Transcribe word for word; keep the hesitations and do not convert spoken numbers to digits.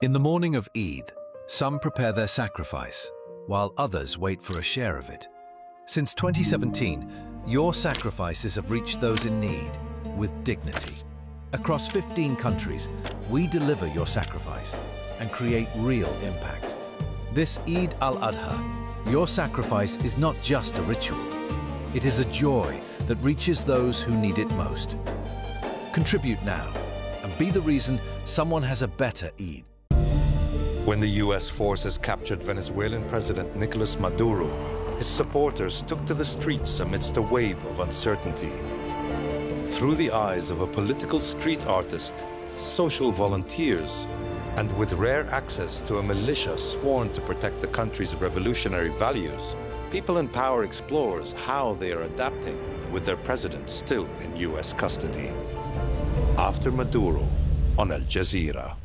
In the morning of Eid, some prepare their sacrifice, while others wait for a share of it. Since twenty seventeen, your sacrifices have reached those in need with dignity. Across fifteen countries, we deliver your sacrifice and create real impact. This Eid al-Adha, your sacrifice is not just a ritual. It is a joy that reaches those who need it most. Contribute now and be the reason someone has a better Eid. When the U S forces captured Venezuelan President Nicolas Maduro, his supporters took to the streets amidst a wave of uncertainty. Through the eyes of a political street artist, social volunteers, and with rare access to a militia sworn to protect the country's revolutionary values, People in Power explores how they are adapting with their president still in U S custody. After Maduro on Al Jazeera.